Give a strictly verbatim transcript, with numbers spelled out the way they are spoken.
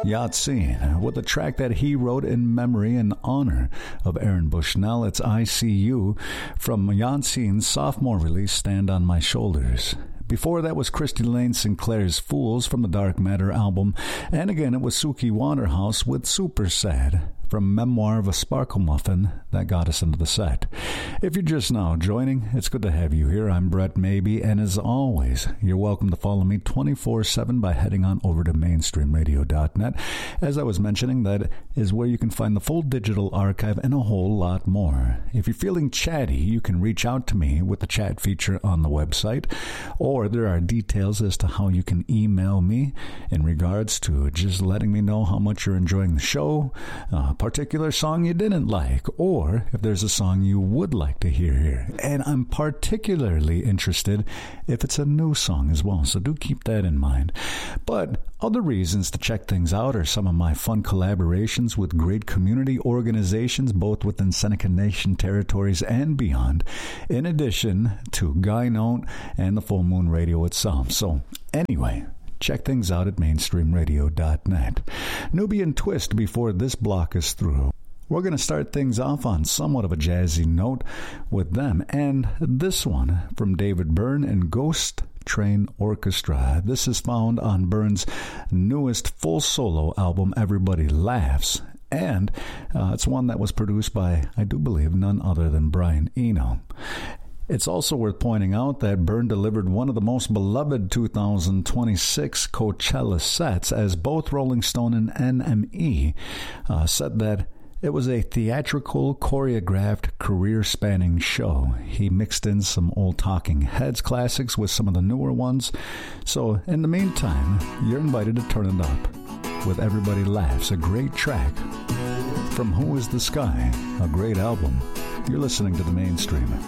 Yahtzee, with a track that he wrote in memory and honor of Aaron Bushnell. It's I See You from Yahtzee's sophomore release, Stand on My Shoulders. Before that was Christy Lane Sinclair's Fools from the Dark Matter album. And again, it was Suki Waterhouse with Super Sad from Memoir of a Sparkle Muffin that got us into the set. If you're just now joining, it's good to have you here. I'm Brett Maybe, and as always, you're welcome to follow me twenty-four seven by heading on over to mainstream radio dot net. As I was mentioning, that is where you can find the full digital archive and a whole lot more. If you're feeling chatty, you can reach out to me with the chat feature on the website, or there are details as to how you can email me in regards to just letting me know how much you're enjoying the show, uh, particular song you didn't like, or if there's a song you would like to hear here. And I'm particularly interested if it's a new song as well, so do keep that in mind. But other reasons to check things out are some of my fun collaborations with great community organizations, both within Seneca Nation territories and beyond, in addition to Guy Note and the Full Moon Radio itself. So anyway, check things out at mainstream radio dot net. Nubian Twist before this block is through. We're going to start things off on somewhat of a jazzy note with them, and this one from David Byrne and Ghost Train Orchestra. This is found on Byrne's newest full solo album, Everybody Laughs, and uh, it's one that was produced by, I do believe, none other than Brian Eno. It's also worth pointing out that Byrne delivered one of the most beloved two thousand twenty-six Coachella sets, as both Rolling Stone and N M E uh, said that it was a theatrical, choreographed, career-spanning show. He mixed in some old Talking Heads classics with some of the newer ones. So, in the meantime, you're invited to turn it up with Everybody Laughs, a great track from Who Is the Sky, a great album. You're listening to The Mainstream.